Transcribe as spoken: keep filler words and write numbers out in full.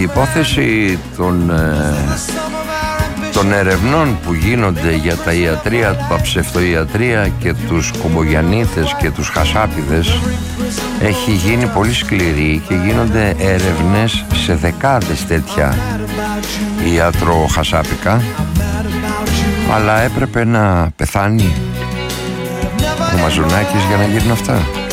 υπόθεση των, ε, των ερευνών που γίνονται για τα ιατρία, τα ψευτοϊατρία και τους κομπογιαννίτες και τους χασάπιδες έχει γίνει πολύ σκληρή και γίνονται έρευνες σε δεκάδες τέτοια ιατροχασάπικα, αλλά έπρεπε να πεθάνει ο Μαζονάκης για να γίνουν αυτά.